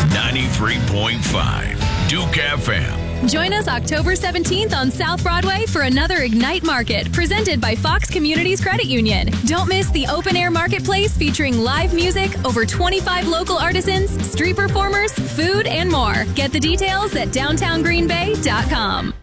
93.5 Duke FM. Join us October 17th on South Broadway for another Ignite Market presented by Fox Communities Credit Union. Don't miss the open-air marketplace featuring live music, over 25 local artisans, street performers, food, and more. Get the details at downtowngreenbay.com.